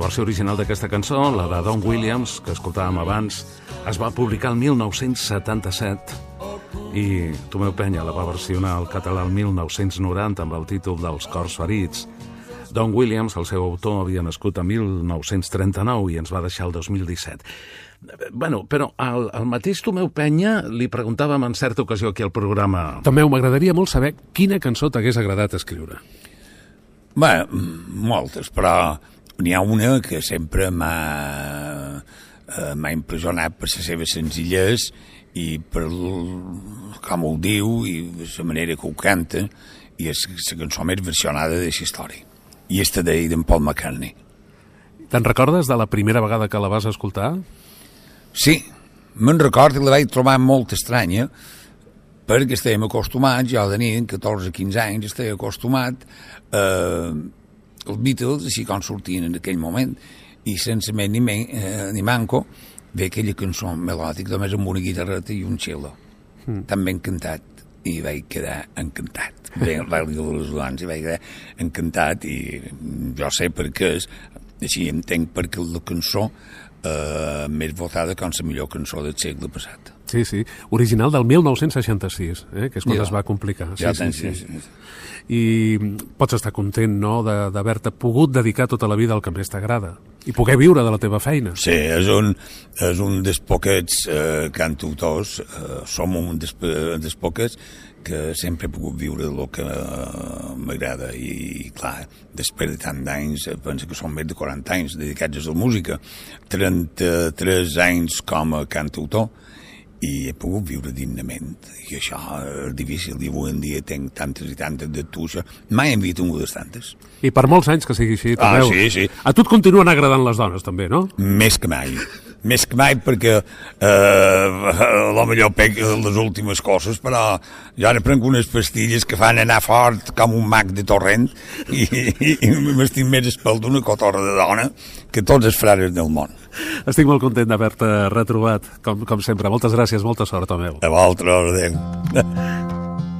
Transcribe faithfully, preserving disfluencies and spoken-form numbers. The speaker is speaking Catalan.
La versió original d'aquesta cançó, la de Don Williams, que escoltàvem abans, es va publicar el mil nou-cents setanta-set i Tomeu Penya la va versionar al català el mil nou-cents noranta amb el títol dels Cors Ferits. Don Williams, el seu autor, havia nascut a mil nou-cents trenta-nou i ens va deixar el dos mil disset. Bueno, però al, al mateix Tomeu Penya li preguntàvem en certa ocasió aquí al programa... Tomeu, m'agradaria molt saber quina cançó t'hagués agradat escriure. Bé, moltes, però n'hi ha una que sempre m'ha eh, m'ha impressionat per les seves senzillès i per com ho diu i la manera que ho canta, i és la cançó més versionada de la història. I esta d'en Paul McCartney. Te'n recordes de la primera vegada que la vas escoltar? Sí, me'n recordo i la vaig trobar molt estranya, perquè estàvem acostumats, jo tenia catorze quinze anys, estava acostumat eh, els Beatles, així com sortien en aquell moment, i sense més ni, men, eh, ni manco, ve aquella cançó melòdica, només amb una guitarreta i un cello, mm. tan ben cantat, i vaig quedar encantat. Bé, el Rally de les Duans, i vaig quedar encantat, i jo sé per què és, així entenc perquè la cançó eh, més votada com la millor cançó del segle passat. Sí, sí, original del mil nou-cents seixanta-sis, eh, que és quan ja. es va complicar. Sí, ja sí, sí, sí. sí. I pots estar content, no?, d'haver-te pogut dedicar tota la vida al que més t'agrada i poder viure de la teva feina. Sí, és un, és un dels poquets eh, cantautors, eh, som un dels, dels poquets que sempre he pogut viure del que uh, m'agrada i, clar, després de tant d'anys, penso que són més de quaranta anys dedicats a la música, trenta-tres anys com a cantautor, i he pogut viure dignament, i això és difícil, i avui en dia tenc tantes i tantes de tuixa, mai hem vist tingudes tantes. I per molts anys que sigui així, ah, també. Sí, sí. A tu et continuen agradant les dones, també, no? Més que mai. Més que mai, perquè eh, la millor pec les últimes coses, però jo ara prenc unes pastilles que fan anar fort com un mag de torrent i, i, i m'estic més espel d'una cotorra de dona que tots els frares del món. Estic molt content d'haver-te retrobat, com, com sempre. Moltes gràcies, molta sort, Tomeu. A vosaltres, adéu.